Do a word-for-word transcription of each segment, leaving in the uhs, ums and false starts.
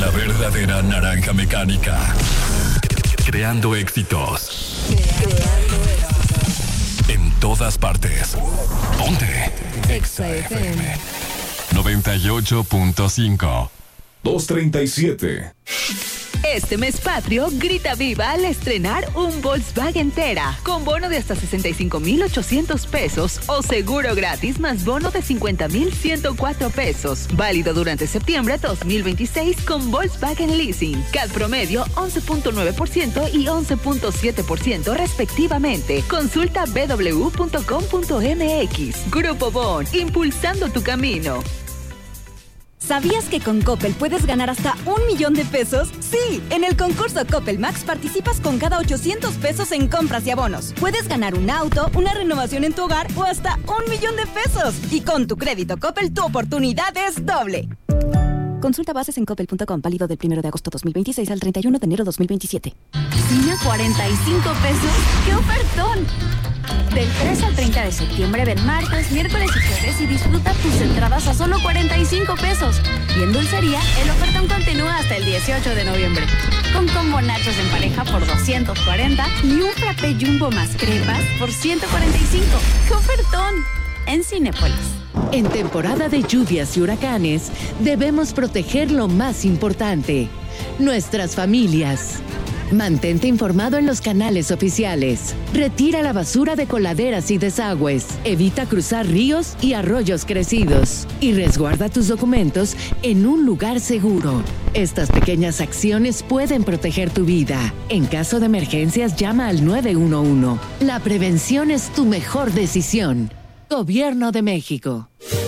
La verdadera naranja mecánica. Creando éxitos. Creando éxitos. En todas partes. Ponte. Exa F M. noventa y ocho punto cinco. doscientos treinta y siete. Este mes patrio, grita viva al estrenar un Volkswagen Tera con bono de hasta sesenta y cinco mil ochocientos pesos o seguro gratis más bono de cincuenta mil ciento cuatro pesos. Válido durante septiembre dos mil veintiséis con Volkswagen Leasing. C A D promedio once punto nueve por ciento y once punto siete por ciento respectivamente. Consulta b w punto com punto m x. Grupo Bon, impulsando tu camino. ¿Sabías que con Coppel puedes ganar hasta un millón de pesos? Sí, en el concurso Coppel Max participas con cada ochocientos pesos en compras y abonos. Puedes ganar un auto, una renovación en tu hogar o hasta un millón de pesos. Y con tu crédito Coppel tu oportunidad es doble. Consulta bases en coppel punto com, válido del primero de agosto dos mil veintiséis al treinta y uno de enero dos mil veintisiete. ¿Cine a cuarenta y cinco pesos? ¡Qué ofertón! Del tres al treinta de septiembre ven martes, miércoles y jueves y disfruta tus entradas a solo cuarenta y cinco pesos. Y en dulcería, el ofertón continúa hasta el dieciocho de noviembre. Con combo nachos en pareja por doscientos cuarenta y un frappé jumbo más crepas por ciento cuarenta y cinco. ¡Qué ofertón! En Cinépolis. En temporada de lluvias y huracanes, debemos proteger lo más importante: nuestras familias. Mantente informado en los canales oficiales. Retira la basura de coladeras y desagües. Evita cruzar ríos y arroyos crecidos. Y resguarda tus documentos en un lugar seguro. Estas pequeñas acciones pueden proteger tu vida. En caso de emergencias, llama al nueve uno uno. La prevención es tu mejor decisión. Gobierno de México.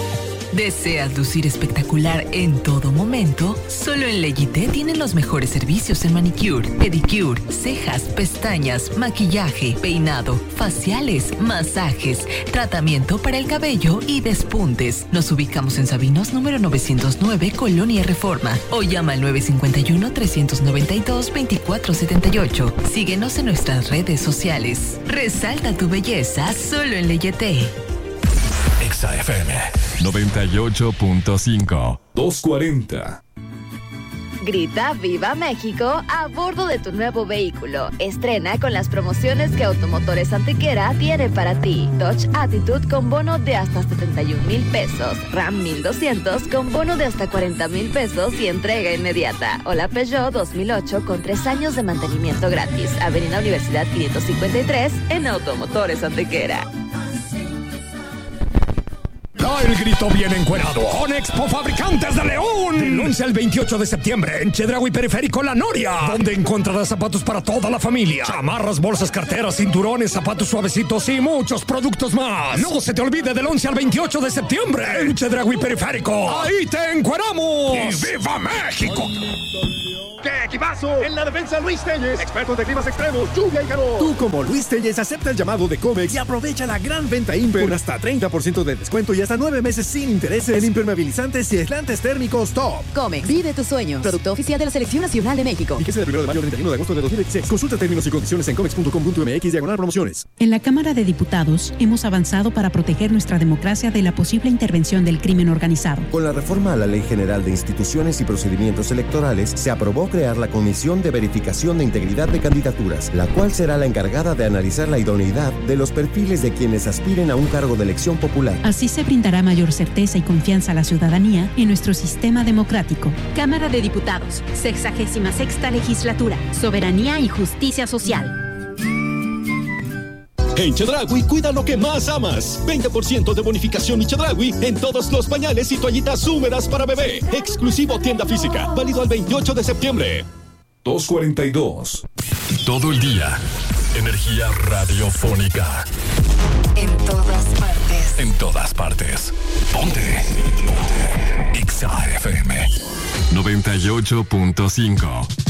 ¿Deseas lucir espectacular en todo momento? Solo en Leyité tienen los mejores servicios en manicure, pedicure, cejas, pestañas, maquillaje, peinado, faciales, masajes, tratamiento para el cabello y despuntes. Nos ubicamos en Sabinos número novecientos nueve, Colonia Reforma, o llama al nueve cinco uno, tres nueve dos, dos cuatro siete ocho. Síguenos en nuestras redes sociales. Resalta tu belleza solo en Leyité. Exa F M noventa y ocho punto cinco. doscientos cuarenta. Grita Viva México a bordo de tu nuevo vehículo. Estrena con las promociones que Automotores Antequera tiene para ti. Dodge Attitude con bono de hasta setenta y un mil pesos. Ram mil doscientos con bono de hasta cuarenta mil pesos y entrega inmediata. O la Peugeot dos mil ocho con tres años de mantenimiento gratis. Avenida Universidad quinientos cincuenta y tres en Automotores Antequera. Da el grito bien encuerado con Expo Fabricantes de León. Del once al veintiocho de septiembre en Chedraui Periférico La Noria, donde encontrarás zapatos para toda la familia, chamarras, bolsas, carteras, cinturones, zapatos suavecitos y muchos productos más. No se te olvide del once al veintiocho de septiembre en Chedraui Periférico. Ahí te encueramos. ¡Y viva México! ¡Qué equipazo! En la defensa, Luis Telles, expertos de climas extremos, lluvia y calor. Tú, como Luis Telles, acepta el llamado de Comex y aprovecha la gran venta Imper con hasta treinta por ciento de descuento y hasta nueve meses sin intereses en impermeabilizantes y aislantes térmicos Top. Comex, vive tus sueños. Producto oficial de la Selección Nacional de México. Fíjese del primero de mayo al treinta y uno de agosto de dos mil veintiséis. Consulta términos y condiciones en comex punto com punto m x diagonal promociones. En la Cámara de Diputados hemos avanzado para proteger nuestra democracia de la posible intervención del crimen organizado. Con la reforma a la Ley General de Instituciones y Procedimientos Electorales, se aprobó crear la Comisión de Verificación de Integridad de Candidaturas, la cual será la encargada de analizar la idoneidad de los perfiles de quienes aspiren a un cargo de elección popular. Así se brindará mayor certeza y confianza a la ciudadanía en nuestro sistema democrático. Cámara de Diputados, sexagésima sexta legislatura, soberanía y justicia social. En Chedraui, cuida lo que más amas. veinte por ciento de bonificación y Chedraui en todos los pañales y toallitas húmedas para bebé. Exclusivo tienda física, válido al veintiocho de septiembre. doscientos cuarenta y dos. Todo el día, energía radiofónica. En todas partes. En todas partes. Ponte. Ponte. Exa F M noventa y ocho punto cinco.